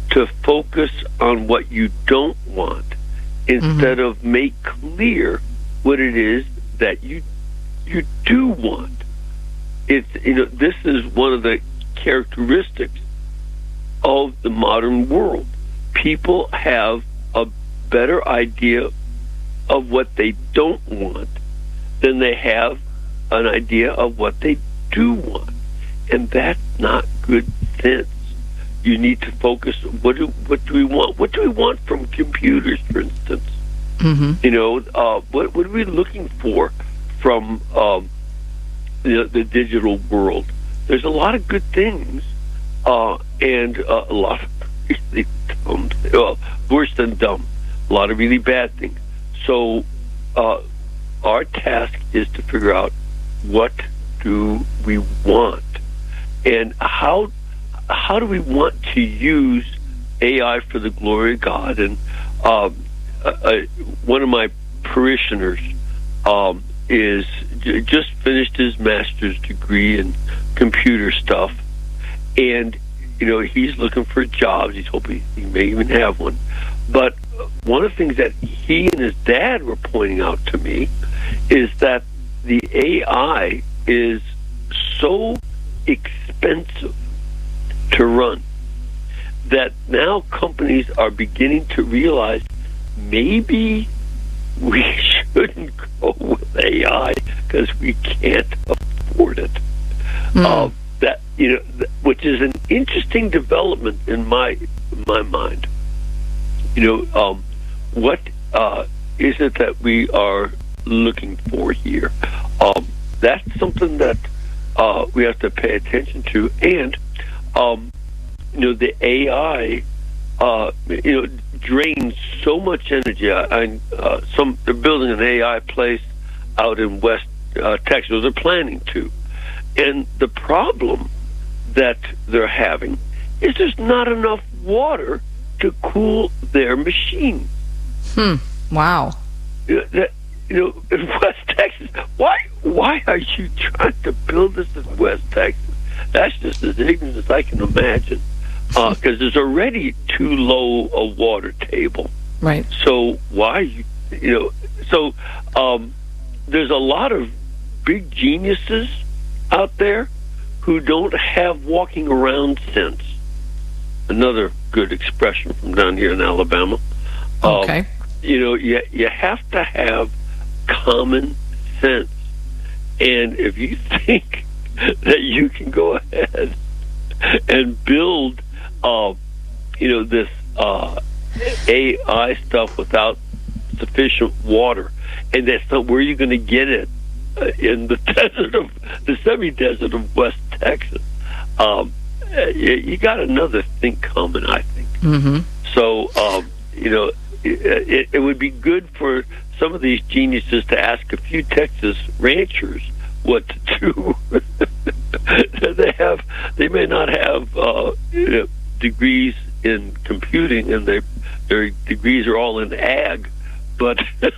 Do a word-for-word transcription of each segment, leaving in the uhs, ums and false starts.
to focus on what you don't want instead Mm-hmm. of make clear what it is that you you do want. It's, you know, this is one of the characteristics of the modern world. People have a better idea of what they don't want than they have an idea of what they do want. And that's not good sense. You need to focus. What do what do we want? What do we want from computers, for instance? Mm-hmm. You know, uh, what what are we looking for from um, the, the digital world? There's a lot of good things, uh, and uh, a lot of really dumb, well, worse than dumb. A lot of really bad things. So, uh, our task is to figure out what do we want, and how. How do we want to use A I for the glory of God? And um, uh, uh, one of my parishioners um, is j- just finished his master's degree in computer stuff, and you know he's looking for jobs. He's hoping he may even have one. But one of the things that he and his dad were pointing out to me is that the A I is so expensive to run that now companies are beginning to realize maybe we shouldn't go with A I because we can't afford it. Mm. Uh, that you know, th- which is an interesting development in my in my mind. You know, um, what uh, is it that we are looking for here? Um, that's something that uh, we have to pay attention to, and Um, you know, the A I, uh, you know, drains so much energy. I, I uh, some they're building an A I place out in West uh, Texas. They're planning to, and the problem that they're having is there's not enough water to cool their machine. Hmm. Wow. You know, that, you know, in West Texas, why why are you trying to build this in West Texas? That's just as ignorant as I can imagine, because uh, there's already too low a water table. Right. So why, you, you know, so um, there's a lot of big geniuses out there who don't have walking around sense. Another good expression from down here in Alabama. Okay. Um, you know, you, you have to have common sense. And if you think that you can go ahead and build, uh, you know, this uh, A I stuff without sufficient water, and that's not where you're going to get it uh, in the desert of the semi-desert of West Texas. Um, you, you got another thing coming, I think. Mm-hmm. So, um, you know, it, it would be good for some of these geniuses to ask a few Texas ranchers what to do. they have, they may not have uh, you know, degrees in computing, and they, their degrees are all in ag, but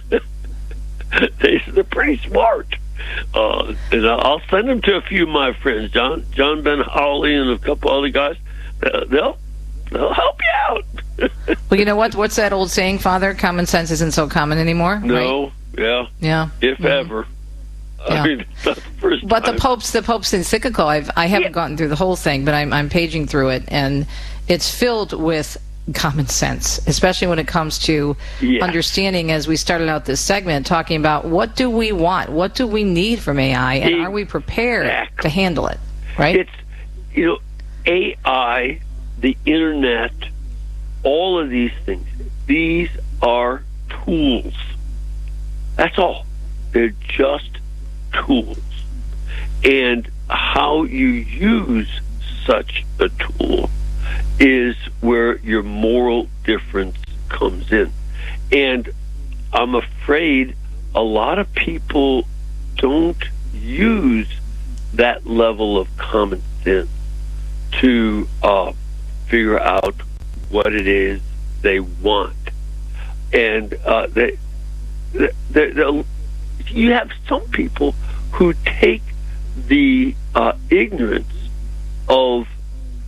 they, they're pretty smart. Uh, and I'll send them to a few of my friends, John John Ben Howley and a couple other guys. Uh, they'll they'll help you out. Well, you know what? What's that old saying, Father? Common sense isn't so common anymore. No, right? yeah, yeah, if mm-hmm. ever. Yeah. I mean, it's not the first but time. the Pope's the Pope's encyclical. I've I haven't Yeah. gotten through the whole thing, but I'm I'm paging through it, and it's filled with common sense, especially when it comes to Yeah. understanding. As we started out this segment, talking about what do we want, what do we need from A I, and are we prepared Exactly. to handle it? Right? It's, you know, A I, the internet, all of these things. These are tools. That's all. They're just tools. And how you use such a tool is where your moral difference comes in. And I'm afraid a lot of people don't use that level of common sense to uh, figure out what it is they want. And uh, they, they, they, they, you have some people who take the uh, ignorance of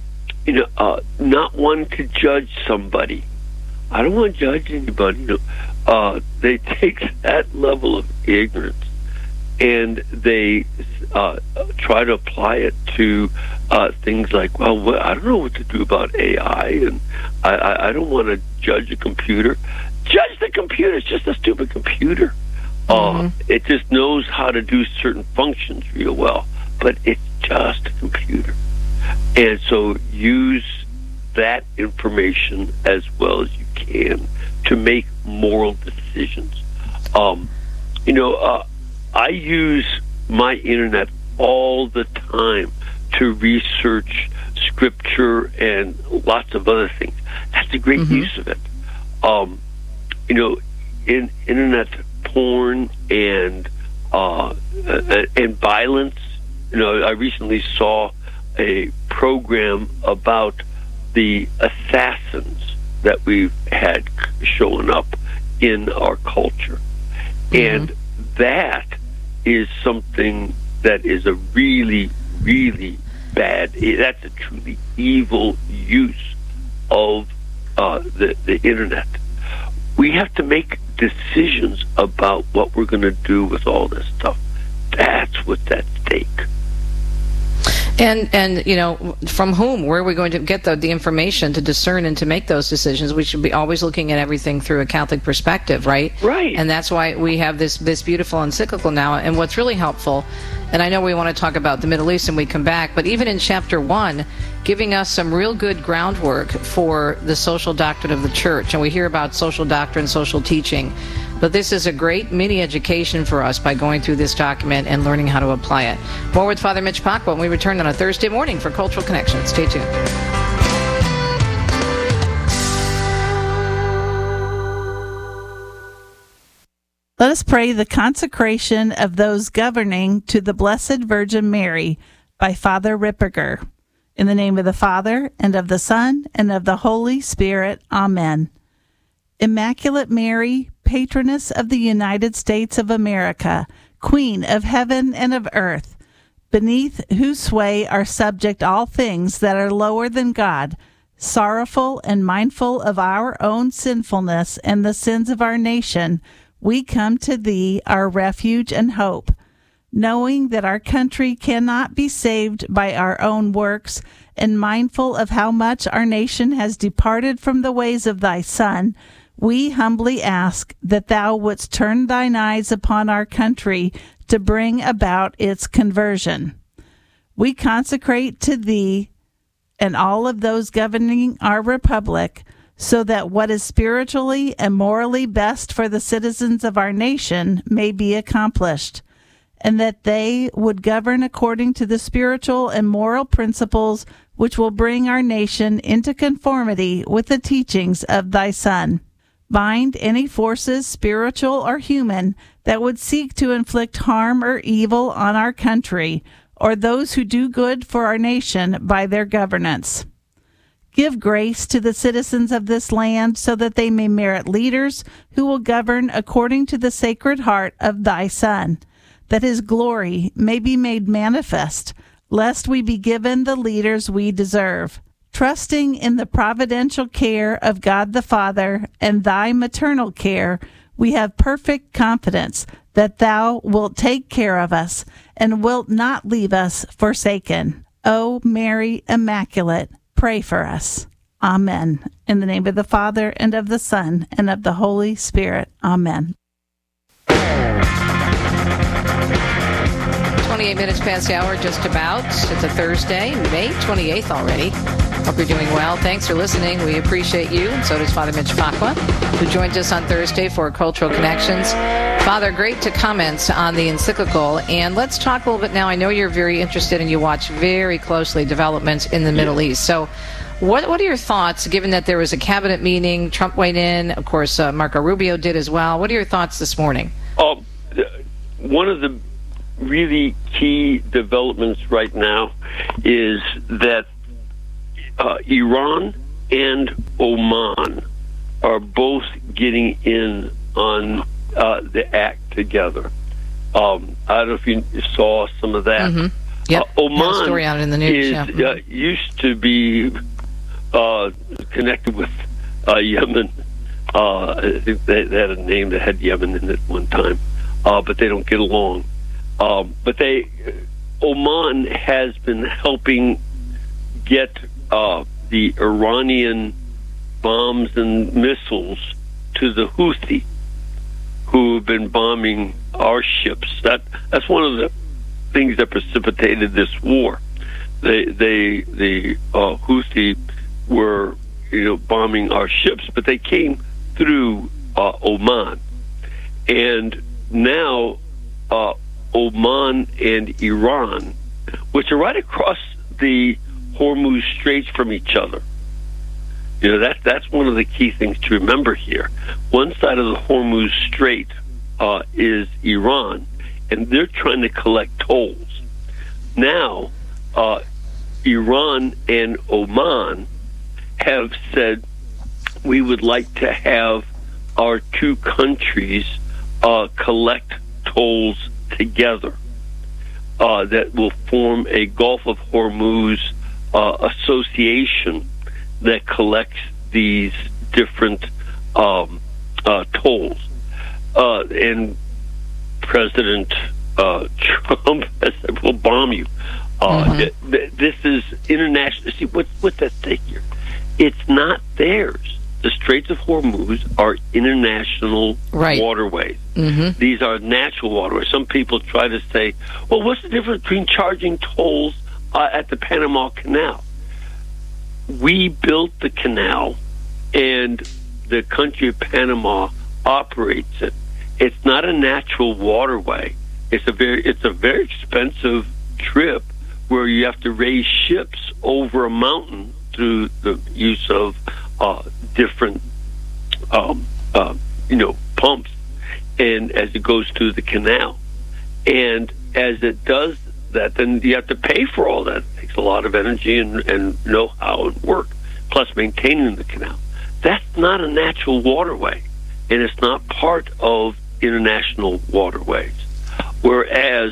you know, uh, not one to judge somebody. I don't want to judge anybody. You know, uh, they take that level of ignorance and they uh, try to apply it to uh, things like, well, well, I don't know what to do about A I, and I, I, I don't want to judge a computer. Judge the computer. It's just a stupid computer. Mm-hmm. Uh, it just knows how to do certain functions real well, but it's just a computer. And so use that information as well as you can to make moral decisions. Um, you know, uh, I use my internet all the time to research scripture and lots of other things. That's a great mm-hmm. use of it. Um, you know, in internet porn and uh, and violence. You know, I recently saw a program about the assassins that we've had showing up in our culture, mm-hmm. and that is something that is a really, really bad. That's a truly evil use of uh, the the internet. We have to make decisions about what we're going to do with all this stuff. That's what's at stake. And, and you know, from whom? Where are we going to get the, the information to discern and to make those decisions? We should be always looking at everything through a Catholic perspective, right? Right. And that's why we have this, this beautiful encyclical now. And what's really helpful, and I know we want to talk about the Middle East and we come back, but even in chapter one, giving us some real good groundwork for the social doctrine of the church. And we hear about social doctrine, social teaching. But this is a great mini education for us by going through this document and learning how to apply it. More with Father Mitch Pacwa when we return on a Thursday morning for Cultural Connection. Stay tuned. Let us pray the consecration of those governing to the Blessed Virgin Mary by Father Ripperger. In the name of the Father, and of the Son, and of the Holy Spirit. Amen. Immaculate Mary, patroness of the United States of America, Queen of heaven and of earth, beneath whose sway are subject all things that are lower than God, sorrowful and mindful of our own sinfulness and the sins of our nation, we come to thee, our refuge and hope, knowing that our country cannot be saved by our own works, and mindful of how much our nation has departed from the ways of thy Son, we humbly ask that thou wouldst turn thine eyes upon our country to bring about its conversion. We consecrate to thee and all of those governing our republic, so that what is spiritually and morally best for the citizens of our nation may be accomplished, and that they would govern according to the spiritual and moral principles which will bring our nation into conformity with the teachings of thy Son. Bind any forces, spiritual or human, that would seek to inflict harm or evil on our country, or those who do good for our nation by their governance. Give grace to the citizens of this land so that they may merit leaders who will govern according to the Sacred Heart of thy Son, that his glory may be made manifest, lest we be given the leaders we deserve. Trusting in the providential care of God the Father and thy maternal care, we have perfect confidence that thou wilt take care of us and wilt not leave us forsaken. O Mary Immaculate, pray for us. Amen. In the name of the Father, and of the Son, and of the Holy Spirit. Amen. twenty-eight minutes past the hour, just about. It's a Thursday, May twenty-eighth already. Hope you're doing well. Thanks for listening. We appreciate you, and so does Father Mitch Pacwa, who joined us on Thursday for Cultural Connections. Father, great to comment on the encyclical, and let's talk a little bit now. I know you're very interested and you watch very closely developments in the Middle East. So what what are your thoughts, given that there was a cabinet meeting, Trump weighed in, of course, uh, Marco Rubio did as well. What are your thoughts this morning? Uh, one of the really key developments right now is that uh, Iran and Oman are both getting in on uh, the act together. Um, I don't know if you saw some of that. Mm-hmm. Yep. Uh, Oman story out in the news, is, yeah. uh, used to be uh, connected with uh, Yemen. Uh, I think they, they had a name that had Yemen in it one time, uh, but they don't get along. Um, but they, Oman has been helping get uh, the Iranian bombs and missiles to the Houthi, who have been bombing our ships. That that's one of the things that precipitated this war. They they the uh, Houthi were you know bombing our ships, but they came through uh, Oman, and now uh, Oman and Iran, which are right across the Hormuz Straits from each other. You know, that that's one of the key things to remember here. One side of the Hormuz Strait uh, is Iran, and they're trying to collect tolls. Now, uh, Iran and Oman have said, we would like to have our two countries uh, collect tolls together uh, that will form a Gulf of Hormuz uh, association that collects these different um, uh, tolls. Uh, and President uh, Trump has said, we'll bomb you. Uh, mm-hmm. th- th- this is international. See, what, what's at stake here? It's not theirs. The Straits of Hormuz are international right. waterways. Mm-hmm. These are natural waterways. Some people try to say, well, what's the difference between charging tolls uh, at the Panama Canal? We built the canal, and the country of Panama operates it. It's not a natural waterway. It's a very it's a very expensive trip where you have to raise ships over a mountain through the use of uh, different um, uh, you know pumps, and as it goes through the canal, and as it does that, then you have to pay for all that. It takes a lot of energy and, and know-how and work, plus maintaining the canal. That's not a natural waterway, and it's not part of international waterways. Whereas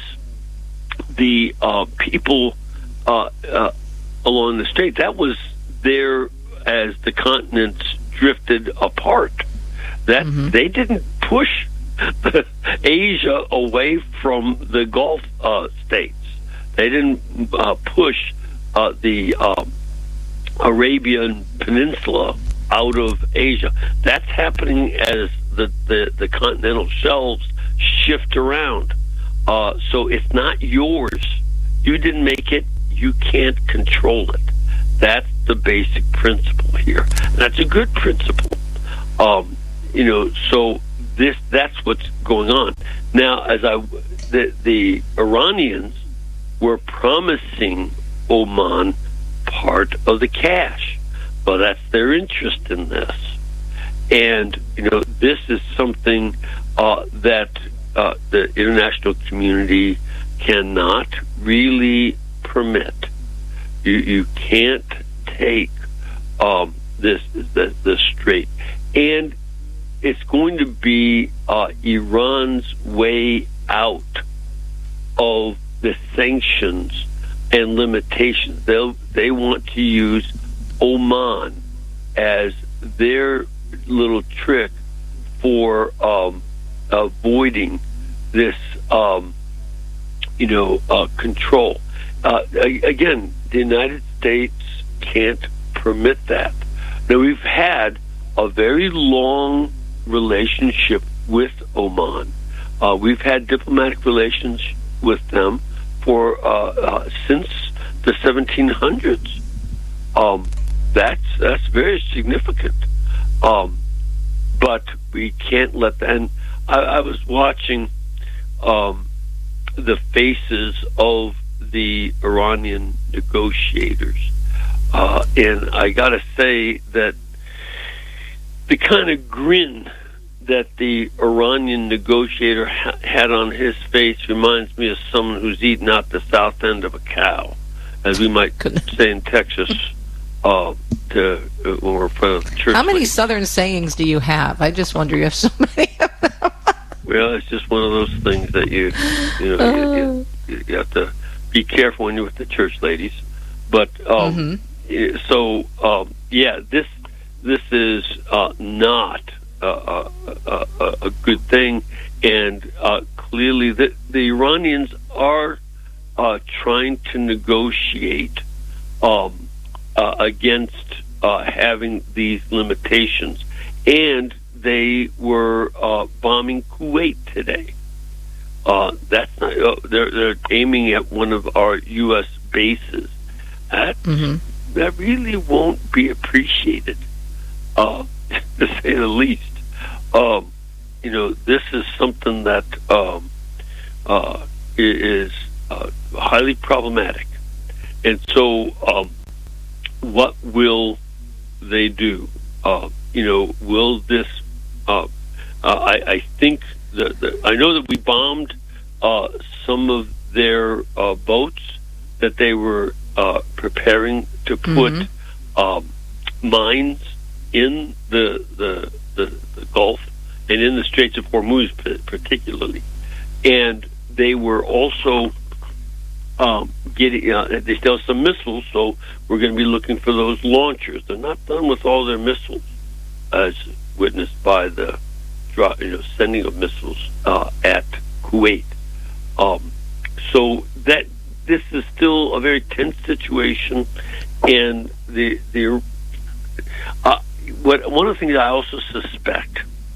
the uh, people uh, uh, along the strait, that was there as the continents drifted apart. That mm-hmm. they didn't push Asia away from the Gulf uh, states. They didn't uh, push uh, the uh, Arabian Peninsula out of Asia. That's happening as the, the, the continental shelves shift around. Uh, so it's not yours. You didn't make it. You can't control it. That's the basic principle here. And that's a good principle. Um, you know, so this that's what's going on. Now, as I the, the Iranians were promising Oman part of the cash. Well, that's their interest in this. And, you know, this is something uh, that uh, the international community cannot really permit. You you can't take um, this the, the strait. And it's going to be uh, Iran's way out of the sanctions and limitations. They they want to use Oman as their little trick for um, avoiding this, um, you know, uh, control. Uh, again, the United States can't permit that. Now, we've had a very long relationship with Oman. Uh, we've had diplomatic relations with them for uh, uh, since the seventeen hundreds. Um, that's that's very significant. Um, but we can't let that. And I, I was watching um, the faces of the Iranian negotiators, uh, and I got to say that the kind of grin that the Iranian negotiator ha- had on his face reminds me of someone who's eating out the south end of a cow, as we might say in Texas, uh, to, uh, or for the church. How many lady. Southern sayings do you have? I just wonder you have so many of them. Well, it's just one of those things that you, you know, uh. you, you, you have to be careful when you're with the church ladies. But um, mm-hmm. so um, yeah, this this is uh, not uh, a, a, a good thing, and uh, clearly the, the Iranians are uh, trying to negotiate um, uh, against uh, having these limitations, and they were uh, bombing Kuwait today. Uh, that's not. Uh, they're they're aiming at one of our U S bases. That mm-hmm. that really won't be appreciated, uh, to say the least. Um, you know, this is something that um, uh, is uh, highly problematic, and so um, what will they do? Uh, you know, will this? Uh, uh, I, I think. The, the, I know that we bombed uh, some of their uh, boats that they were uh, preparing to put mm-hmm. um, mines in the, the the the Gulf and in the Straits of Hormuz particularly, and they were also um, getting. Uh, they still have some missiles, so we're going to be looking for those launchers. They're not done with all their missiles, as witnessed by the. You know, sending of missiles uh, at Kuwait. Um, so that this is still a very tense situation, and the the uh, what one of the things I also suspect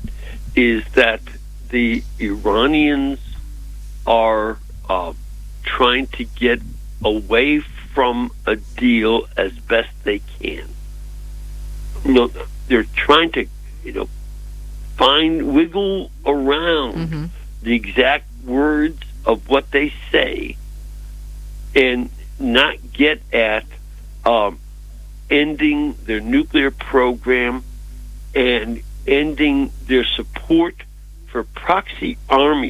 is that the Iranians are uh, trying to get away from a deal as best they can. You know, they're trying to, you know. Find, wiggle around mm-hmm. the exact words of what they say and not get at um, ending their nuclear program and ending their support for proxy armies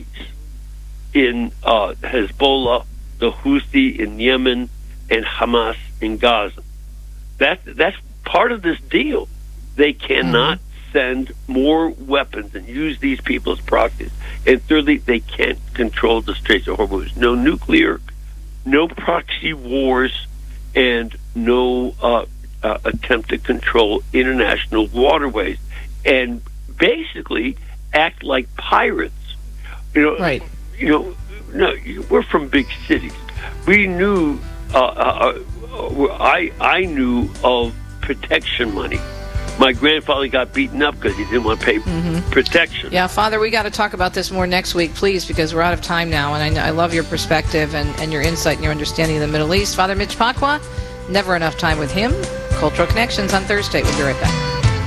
in uh, Hezbollah, the Houthi in Yemen, and Hamas in Gaza. That, that's part of this deal. They cannot mm-hmm. send more weapons and use these people as proxies. And thirdly, they can't control the Straits of Hormuz. No nuclear, no proxy wars, and no uh, uh, attempt to control international waterways. And basically act like pirates. You know, right. You know, no, we're from big cities. We knew. Uh, uh, uh, I I knew of protection money. My grandfather got beaten up because he didn't want to pay mm-hmm. protection. Yeah, Father, we got to talk about this more next week, please, because we're out of time now. And I, I love your perspective and, and your insight and your understanding of the Middle East. Father Mitch Pacwa, never enough time with him. Cultural Connections on Thursday. We'll be right back.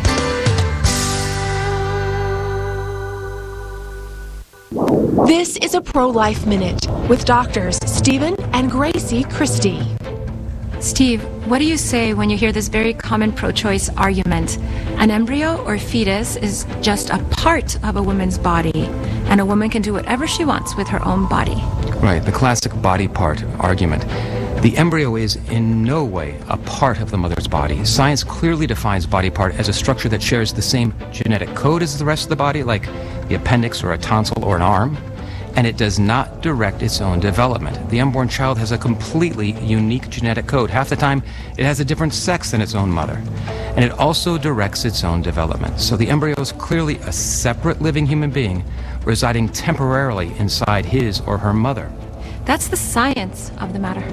This is a Pro-Life Minute with doctors Stephen and Gracie Christie. Steve, what do you say when you hear this very common pro-choice argument? An embryo or fetus is just a part of a woman's body, and a woman can do whatever she wants with her own body. Right, the classic body part argument. The embryo is in no way a part of the mother's body. Science clearly defines body part as a structure that shares the same genetic code as the rest of the body, like the appendix or a tonsil or an arm. And it does not direct its own development. The unborn child has a completely unique genetic code. Half the time, it has a different sex than its own mother. And it also directs its own development. So the embryo is clearly a separate living human being residing temporarily inside his or her mother. That's the science of the matter.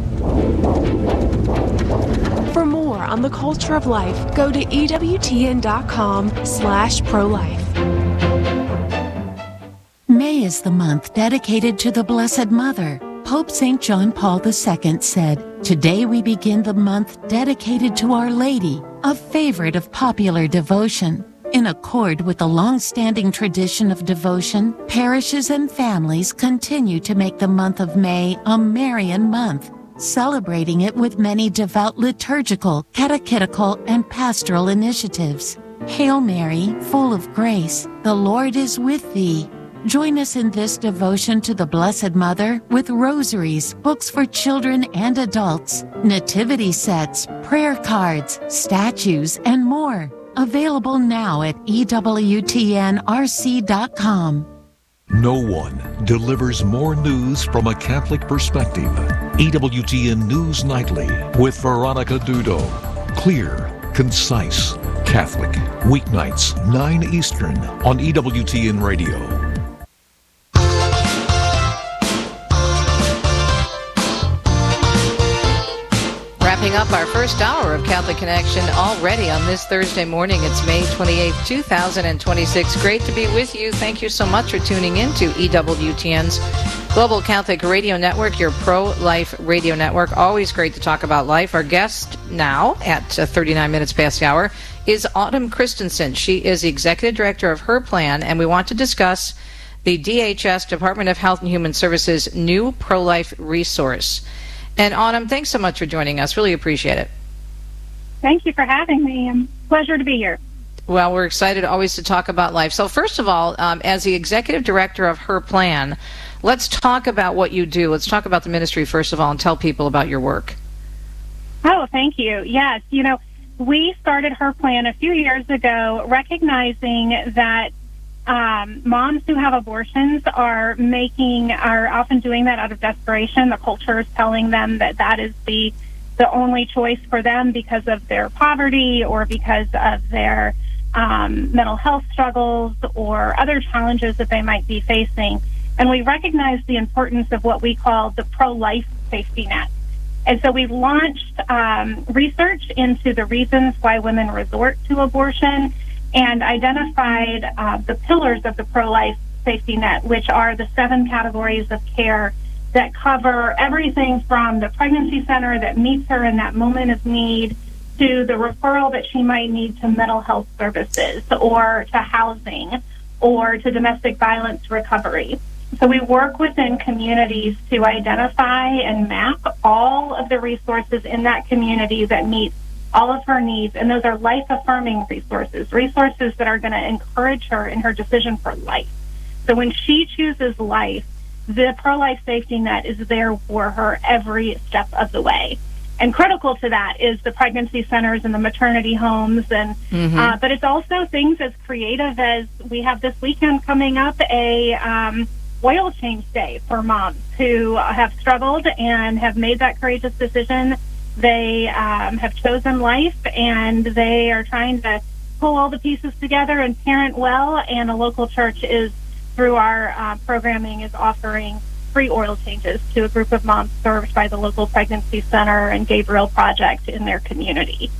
For more on the culture of life, go to E W T N dot com slash pro-life. May is the month dedicated to the Blessed Mother. Pope Saint John Paul the Second said, "Today we begin the month dedicated to Our Lady, a favorite of popular devotion." In accord with the long-standing tradition of devotion, parishes and families continue to make the month of May a Marian month, celebrating it with many devout liturgical, catechetical, and pastoral initiatives. Hail Mary, full of grace, the Lord is with thee. Join us in this devotion to the Blessed Mother with rosaries, books for children and adults, nativity sets, prayer cards, statues, and more. Available now at E W T N R C dot com. No one delivers more news from a Catholic perspective. E W T N News Nightly with Veronica Dudo. Clear, concise, Catholic. Weeknights, nine Eastern on E W T N Radio. Wrapping up our first hour of Catholic Connection already on this Thursday morning. It's May twenty-eighth, two thousand twenty-six. Great to be with you. Thank you so much for tuning in to E W T N's Global Catholic Radio Network, your pro-life radio network. Always great to talk about life. Our guest now at uh, thirty-nine minutes past the hour is Autumn Christensen. She is the executive director of Her Plan, and we want to discuss the D H S, Department of Health and Human Services, new pro-life resource. And Autumn, thanks so much for joining us. Really appreciate it. Thank you for having me. Um, pleasure to be here. Well, we're excited always to talk about life. So first of all, um, as the executive director of Her Plan, let's talk about what you do. Let's talk about the ministry, first of all, and tell people about your work. Oh, thank you. Yes, you know, we started Her Plan a few years ago, recognizing that Um, moms who have abortions are making, are often doing that out of desperation. The culture is telling them that that is the the only choice for them because of their poverty or because of their um, mental health struggles or other challenges that they might be facing. And we recognize the importance of what we call the pro-life safety net. And so we've launched um, research into the reasons why women resort to abortion and identified uh, the pillars of the pro-life safety net, which are the seven categories of care that cover everything from the pregnancy center that meets her in that moment of need to the referral that she might need to mental health services or to housing or to domestic violence recovery. So we work within communities to identify and map all of the resources in that community that meet all of her needs, and those are life-affirming resources, resources that are going to encourage her in her decision for life. So when she chooses life, the pro-life safety net is there for her every step of the way. And critical to that is the pregnancy centers and the maternity homes, and mm-hmm. uh, but it's also things as creative as we have this weekend coming up, a um, oil change day for moms who have struggled and have made that courageous decision. They um, have chosen life, and they are trying to pull all the pieces together and parent well, and a local church is, through our uh, programming, is offering free oil changes to a group of moms served by the local pregnancy center and Gabriel Project in their community.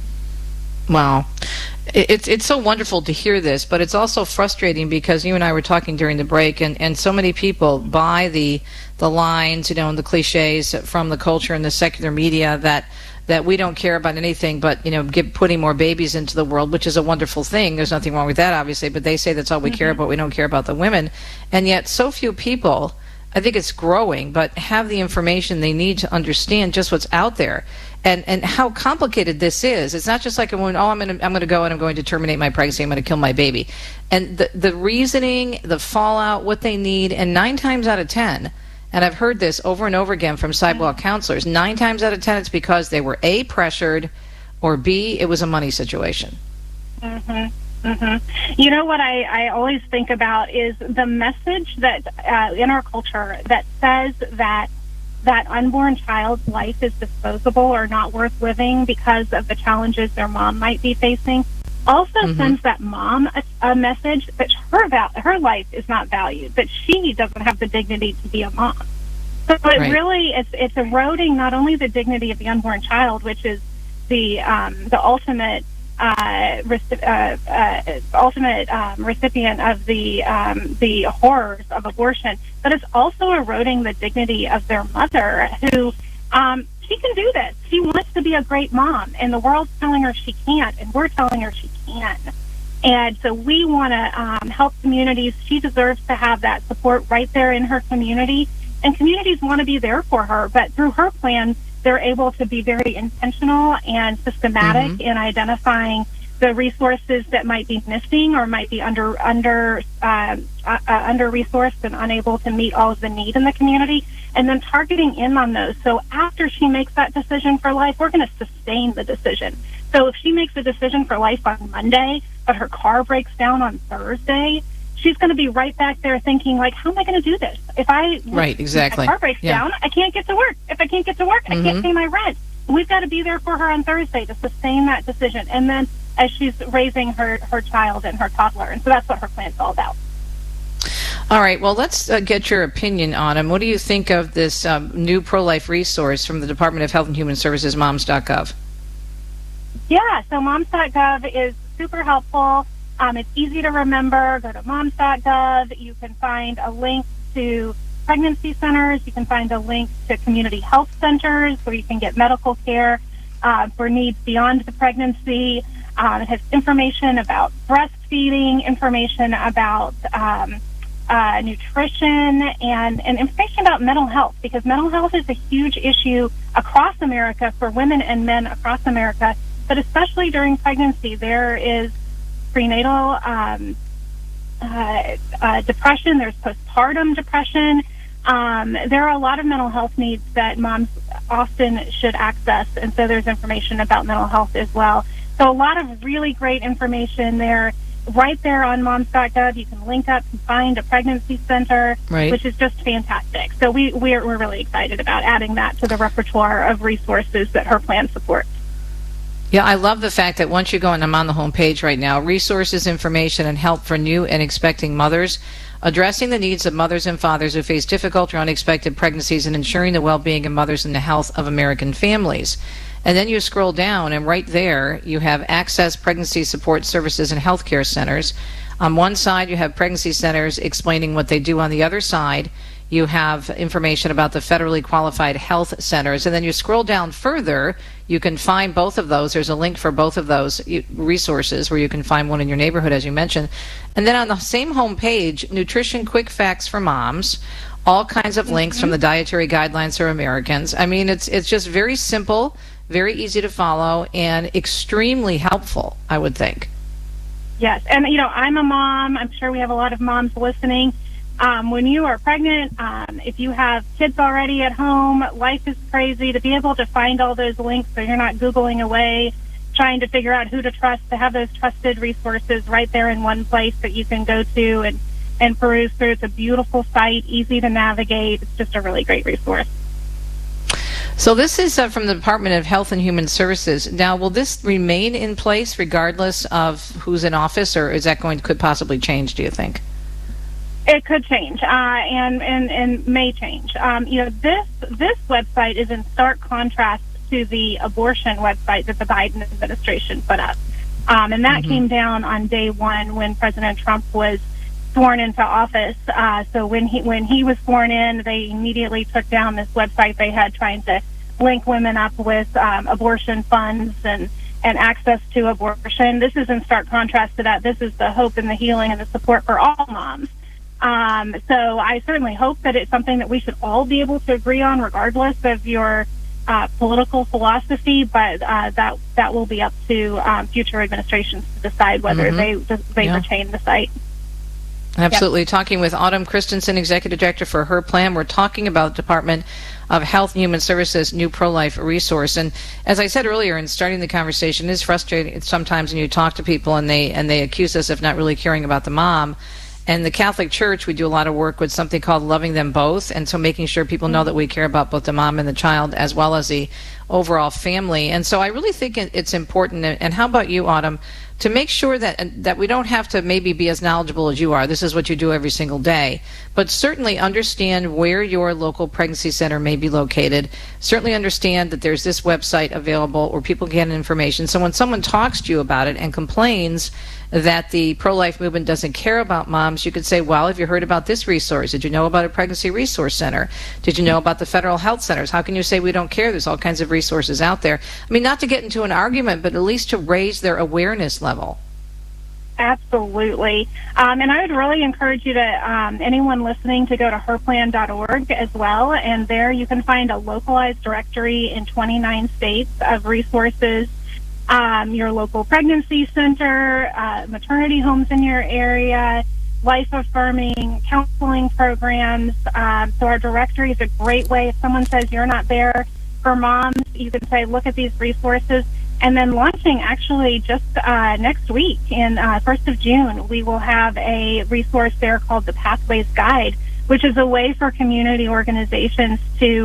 Wow. It's it's so wonderful to hear this, but it's also frustrating because you and I were talking during the break, and, and so many people buy the the lines, you know, and the cliches from the culture and the secular media that that we don't care about anything but, you know, get, putting more babies into the world, which is a wonderful thing. There's nothing wrong with that, obviously, but they say that's all we mm-hmm. care about. We don't care about the women. And yet so few people, I think it's growing, but have the information they need to understand just what's out there. And and how complicated this is. It's not just like a woman, oh, I'm going to I'm going to go and I'm going to terminate my pregnancy, I'm going to kill my baby. And the the reasoning, the fallout, what they need, and nine times out of ten, and I've heard this over and over again from sidewalk counselors, nine times out of ten it's because they were A, pressured, or B, it was a money situation. Mm-hmm. Mm-hmm. You know what I, I always think about is the message that uh, in our culture that says that that unborn child's life is disposable or not worth living because of the challenges their mom might be facing, also mm-hmm. sends that mom a, a message that her val- her life is not valued, that she doesn't have the dignity to be a mom. So it right. really it's it's eroding not only the dignity of the unborn child, which is the um, the ultimate uh, rec- uh, uh, ultimate um, recipient of the um, the horrors of abortion, but it's also eroding the dignity of their mother, who um, she can do this. She wants to be a great mom, and the world's telling her she can't, and we're telling her she can. And so we want to um, help communities. She deserves to have that support right there in her community, and communities want to be there for her, but through Her Plan, they're able to be very intentional and systematic mm-hmm. in identifying the resources that might be missing or might be under under uh, uh, under resourced and unable to meet all of the need in the community, and then targeting in on those. So after she makes that decision for life, we're going to sustain the decision. So if she makes a decision for life on Monday, but her car breaks down on Thursday, she's going to be right back there thinking, like, how am I going to do this? If I right, exactly. my car breaks yeah. down, I can't get to work. If I can't get to work, mm-hmm. I can't pay my rent. we've got to be there for her on Thursday to sustain that decision. And then as she's raising her, her child and her toddler. And so that's what her plan's all about. All right. Well, let's uh, get your opinion on him. What do you think of this um, new pro-life resource from the Department of Health and Human Services, moms dot gov? Yeah, so moms dot gov is super helpful. Um, it's easy to remember. Go to moms dot gov. You can find a link to pregnancy centers. You can find a link to community health centers where you can get medical care uh, for needs beyond the pregnancy. Um, it has information about breastfeeding, information about um, uh, nutrition, and, and information about mental health, because mental health is a huge issue across America for women and men across America, but especially during pregnancy. There is prenatal um, uh, uh, depression, there's postpartum depression. Um, there are a lot of mental health needs that moms often should access, and so there's information about mental health as well. So a lot of really great information there. Right there on moms dot gov, you can link up and find a pregnancy center, right, which is just fantastic. So we, we're, we're really excited about adding that to the repertoire of resources that her plan supports. Yeah, I love the fact that once you go, and I'm on the home page right now, resources, information, and help for new and expecting mothers, addressing the needs of mothers and fathers who face difficult or unexpected pregnancies, and ensuring the well-being of mothers and the health of American families. And then you scroll down, and right there you have Access Pregnancy Support Services and Healthcare Centers. On one side, you have pregnancy centers explaining what they do. On the other side, you have information about the federally qualified health centers. And then you scroll down further, you can find both of those. There's a link for both of those resources where you can find one in your neighborhood, as you mentioned. And then on the same home page, Nutrition Quick Facts for Moms, all kinds of links mm-hmm. from the Dietary Guidelines for Americans. I mean, it's it's just very simple, very easy to follow, and extremely helpful, I would think. Yes, and, you know, I'm a mom. I'm sure we have a lot of moms listening. Um, when you are pregnant, um, if you have kids already at home, life is crazy. To be able to find all those links so you're not Googling away, trying to figure out who to trust, to have those trusted resources right there in one place that you can go to and, and peruse through. It's a beautiful site, easy to navigate. It's just a really great resource. So this is uh, from the Department of Health and Human Services. Now, will this remain in place regardless of who's in office, or is that going could possibly change, do you think? It could change, uh, and, and, and may change. Um, you know, this this website is in stark contrast to the abortion website that the Biden administration put up. Um, and that mm-hmm. came down on day one when President Trump was sworn into office. Uh, so when he when he was sworn in, they immediately took down this website they had trying to link women up with um, abortion funds and, and access to abortion. This is in stark contrast to that. This is the hope and the healing and the support for all moms. Um, so I certainly hope that it's something that we should all be able to agree on, regardless of your uh, political philosophy. But uh, that that will be up to um, future administrations to decide whether mm-hmm. they they yeah. retain the site. Absolutely. Yep. Talking with Autumn Christensen, Executive Director for Her Plan. We're talking about Department of Health and Human Services new pro-life resource. And as I said earlier in starting the conversation, it is frustrating sometimes when you talk to people and they and they accuse us of not really caring about the mom. And the Catholic Church, we do a lot of work with something called Loving Them Both, and so making sure people know that we care about both the mom and the child as well as the overall family. And so I really think it's important. And how about you, Autumn, to make sure that that we don't have to maybe be as knowledgeable as you are. This is what you do every single day. But certainly understand where your local pregnancy center may be located. Certainly understand that there's this website available where people get information. So when someone talks to you about it and complains that the pro-life movement doesn't care about moms, you could say, well, have you heard about this resource? Did you know about a pregnancy resource center? Did you know about the federal health centers? How can you say we don't care? There's all kinds of resources out there. I mean, not to get into an argument, but at least to raise their awareness level. Absolutely. Um, and I would really encourage you to, um, anyone listening, to go to her plan dot org as well. And there you can find a localized directory in twenty-nine states of resources. Um, your local pregnancy center, uh, maternity homes in your area, life-affirming counseling programs. Um, so our directory is a great way. If someone says you're not there for moms, you can say, look at these resources. And then launching actually just uh, next week, in uh, first of June, we will have a resource there called the Pathways Guide, which is a way for community organizations to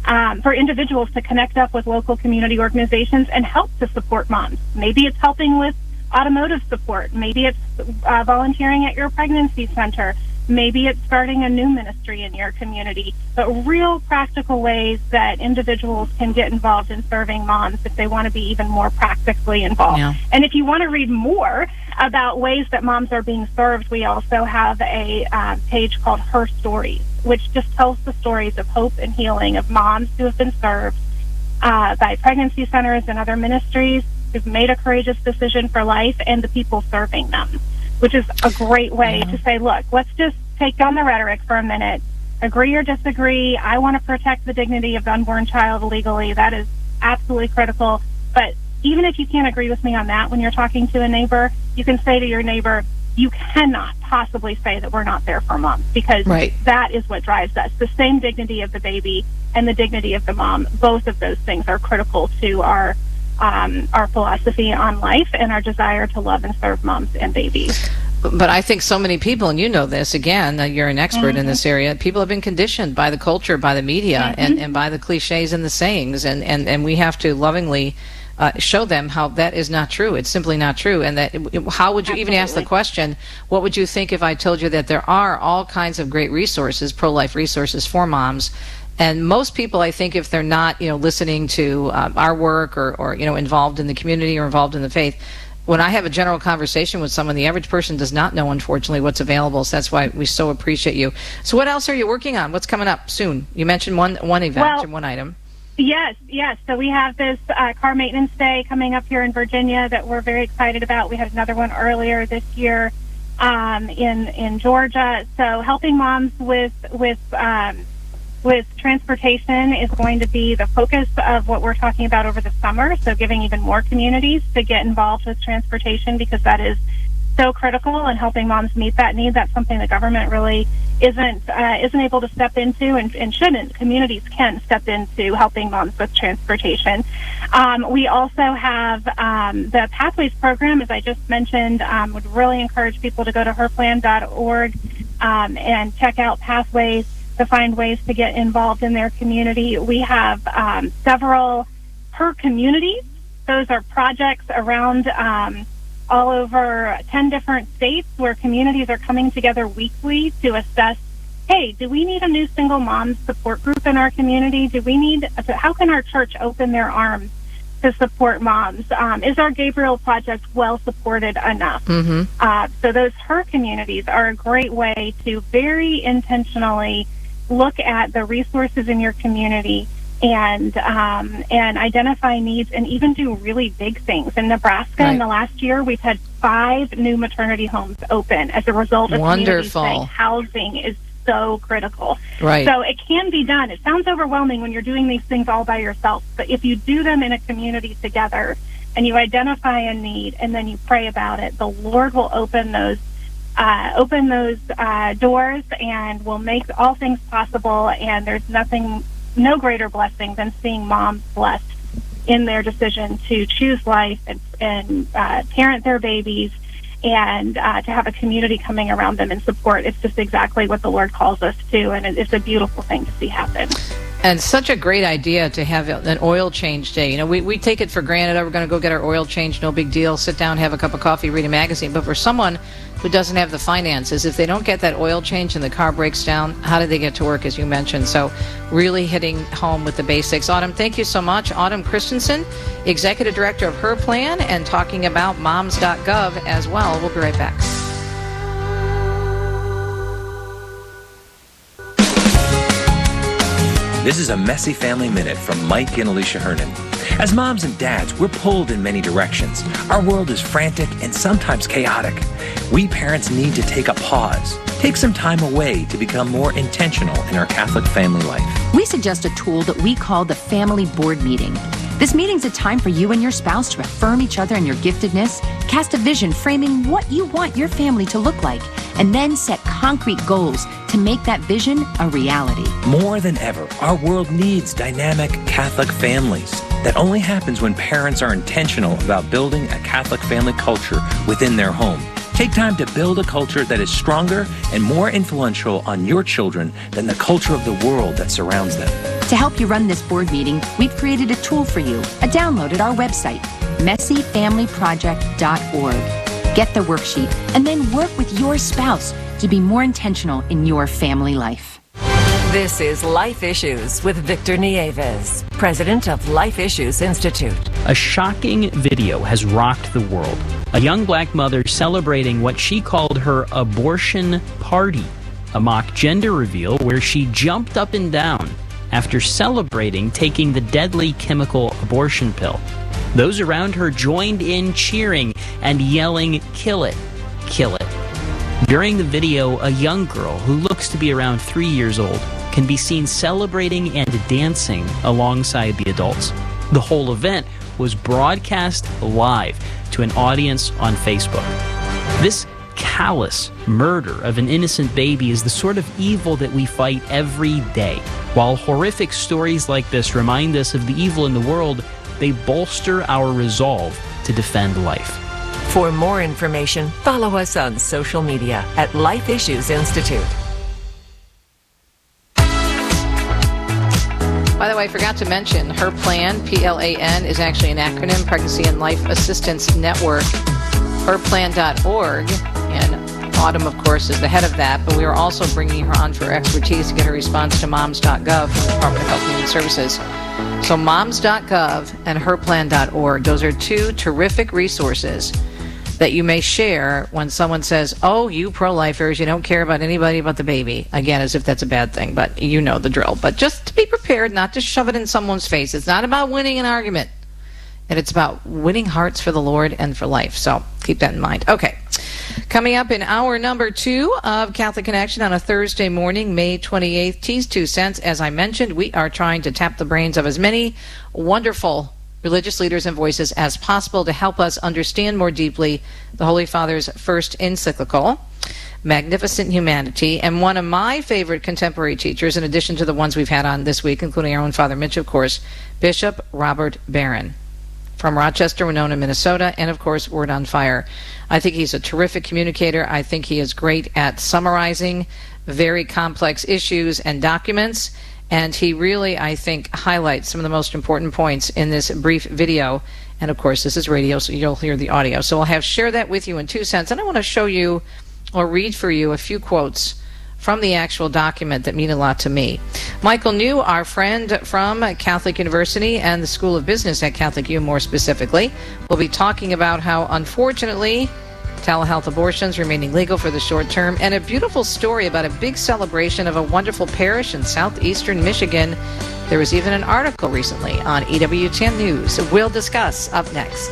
um, for individuals to connect up with local community organizations and help to support moms. Maybe it's helping with automotive support. Maybe it's uh, volunteering at your pregnancy center. Maybe it's starting a new ministry in your community, but real practical ways that individuals can get involved in serving moms if they want to be even more practically involved. Yeah. And if you want to read more about ways that moms are being served, we also have a uh, page called Her Stories, which just tells the stories of hope and healing of moms who have been served uh, by pregnancy centers and other ministries who've made a courageous decision for life, and the people serving them, which is a great way yeah. to say, look, let's just take down the rhetoric for a minute, agree or disagree. I want to protect the dignity of the unborn child legally. That is absolutely critical. But even if you can't agree with me on that when you're talking to a neighbor, you can say to your neighbor, you cannot possibly say that we're not there for moms, because right. that is what drives us. The same dignity of the baby and the dignity of the mom, both of those things are critical to our Um, our philosophy on life and our desire to love and serve moms and babies. But I think so many people, and you know this, again, uh, you're an expert mm-hmm. in this area, people have been conditioned by the culture, by the media, mm-hmm. and, and by the cliches and the sayings, and, and, and we have to lovingly uh, show them how that is not true. It's simply not true. And that, it, how would you Absolutely. Even ask the question, what would you think if I told you that there are all kinds of great resources, pro-life resources for moms? And most people, I think, if they're not, you know, listening to um, our work or, or, you know, involved in the community or involved in the faith, when I have a general conversation with someone, the average person does not know, unfortunately, what's available. So that's why we so appreciate you. So what else are you working on? What's coming up soon? You mentioned one one event well, and one item. Yes, yes. So we have this uh, car maintenance day coming up here in Virginia that we're very excited about. We had another one earlier this year um, in in Georgia. So helping moms with with um, with transportation is going to be the focus of what we're talking about over the summer. So giving even more communities to get involved with transportation, because that is so critical, and helping moms meet that need. That's something the government really isn't uh, isn't able to step into, and, and shouldn't. Communities can step into helping moms with transportation. Um, we also have um, the Pathways program, as I just mentioned. Um, would really encourage people to go to her plan dot org um, and check out Pathways to find ways to get involved in their community. We have um, several Her communities. Those are projects around um, all over ten different states where communities are coming together weekly to assess, hey, do we need a new single mom support group in our community? Do we need, how can our church open their arms to support moms? Um, is our Gabriel Project well supported enough? Mm-hmm. Uh, so those Her communities are a great way to very intentionally look at the resources in your community and um, and identify needs, and even do really big things. In Nebraska, right. in the last year, we've had five new maternity homes open as a result of Wonderful. communities saying housing is so critical. Right. So it can be done. It sounds overwhelming when you're doing these things all by yourself, but if you do them in a community together and you identify a need and then you pray about it, the Lord will open those Uh, open those uh, doors and will make all things possible. And there's nothing, no greater blessing than seeing moms blessed in their decision to choose life and, and uh, parent their babies, and uh, to have a community coming around them in support. It's just exactly what the Lord calls us to, and it's a beautiful thing to see happen. And such a great idea to have an oil change day. You know, we, we take it for granted. Oh, we're going to go get our oil change, no big deal. Sit down, have a cup of coffee, read a magazine. But for someone who doesn't have the finances, if they don't get that oil change and the car breaks down, how do they get to work, as you mentioned? So really hitting home with the basics. Autumn, thank you so much. Autumn Christensen, Executive Director of Her Plan, and talking about moms dot gov as well. We'll be right back. This is a Messy Family Minute from Mike and Alicia Hernan. As moms and dads, we're pulled in many directions. Our world is frantic and sometimes chaotic. We parents need to take a pause, take some time away to become more intentional in our Catholic family life. We suggest a tool that we call the Family Board Meeting. This meeting's a time for you and your spouse to affirm each other in your giftedness, cast a vision framing what you want your family to look like, and then set concrete goals to make that vision a reality. More than ever, our world needs dynamic Catholic families. That only happens when parents are intentional about building a Catholic family culture within their home. Take time to build a culture that is stronger and more influential on your children than the culture of the world that surrounds them. To help you run this board meeting, we've created a tool for you, a download at our website, messy family project dot org. Get the worksheet and then work with your spouse to be more intentional in your family life. This is Life Issues with Victor Nieves, president of Life Issues Institute. A shocking video has rocked the world. A young black mother celebrating what she called her abortion party, a mock gender reveal where she jumped up and down after celebrating taking the deadly chemical abortion pill. Those around her joined in cheering and yelling, "Kill it, kill it." During the video, a young girl who looks to be around three years old can be seen celebrating and dancing alongside the adults. The whole event was broadcast live to an audience on Facebook. This callous murder of an innocent baby is the sort of evil that we fight every day. While horrific stories like this remind us of the evil in the world, they bolster our resolve to defend life. For more information, follow us on social media at Life Issues Institute. By the way, I forgot to mention, Her Plan, P L A N, is actually an acronym, Pregnancy and Life Assistance Network, her plan dot org. And Autumn, of course, is the head of that, but we are also bringing her on for expertise to get her response to moms dot gov from the Department of Health and Human Services. So moms dot gov and her plan dot org, those are two terrific resources that you may share when someone says, "Oh, you pro-lifers, you don't care about anybody but the baby." Again, as if that's a bad thing, but you know the drill. But just to be prepared, not to shove it in someone's face. It's not about winning an argument, and it's about winning hearts for the Lord and for life. So keep that in mind. Okay. Coming up in hour number two of Catholic Connection on a Thursday morning, May twenty-eighth, T's Two Cents. As I mentioned, we are trying to tap the brains of as many wonderful religious leaders and voices as possible to help us understand more deeply the Holy Father's first encyclical, Magnificent Humanity, and one of my favorite contemporary teachers, in addition to the ones we've had on this week, including our own Father Mitch, of course, Bishop Robert Barron from Rochester, Winona, Minnesota, and of course, Word on Fire. I think he's a terrific communicator. I think he is great at summarizing very complex issues and documents. And he really, I think, highlights some of the most important points in this brief video. And of course, this is radio, so you'll hear the audio. So I'll have share that with you in two cents. And I want to show you or read for you a few quotes from the actual document that mean a lot to me. Michael New, our friend from Catholic University and the School of Business at Catholic U more specifically, will be talking about how, unfortunately, telehealth abortions remaining legal for the short term, and a beautiful story about a big celebration of a wonderful parish in southeastern Michigan. There was even an article recently on E W T N News. We'll discuss up next.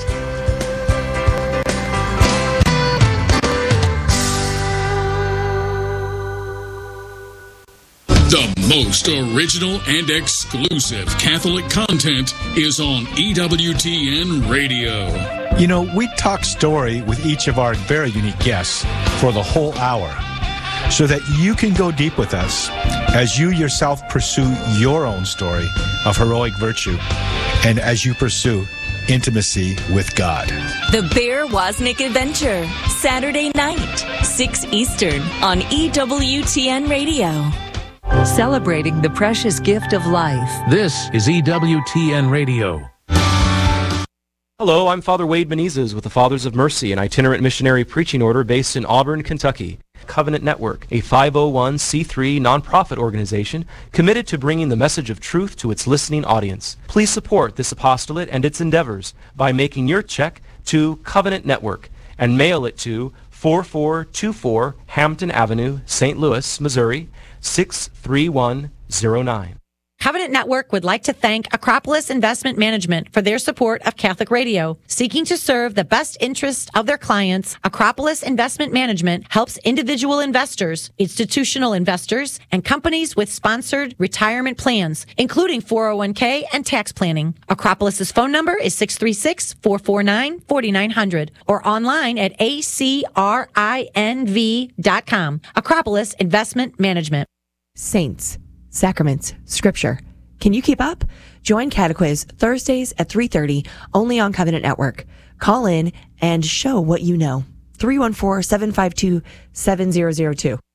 The most original and exclusive Catholic content is on E W T N Radio. You know, we talk story with each of our very unique guests for the whole hour so that you can go deep with us as you yourself pursue your own story of heroic virtue and as you pursue intimacy with God. The Bear Wozniak Adventure, Saturday night, six Eastern on E W T N Radio. Celebrating the precious gift of life. This is E W T N Radio. Hello, I'm Father Wade Menezes with the Fathers of Mercy, an itinerant missionary preaching order based in Auburn, Kentucky. Covenant Network, a five oh one c three nonprofit organization committed to bringing the message of truth to its listening audience. Please support this apostolate and its endeavors by making your check to Covenant Network and mail it to four four two four Hampton Avenue, Saint Louis, Missouri, six three one zero nine. Covenant Network would like to thank Acropolis Investment Management for their support of Catholic Radio. Seeking to serve the best interest of their clients, Acropolis Investment Management helps individual investors, institutional investors, and companies with sponsored retirement plans, including four oh one k and tax planning. Acropolis's phone number is six three six, four four nine, four nine zero zero or online at A C R I N V dot com. Acropolis Investment Management. Saints, Sacraments, Scripture. Can you keep up? Join Catequiz Thursdays at three thirty, only on Covenant Network. Call in and show what you know. three one four, seven five two, seven zero zero two.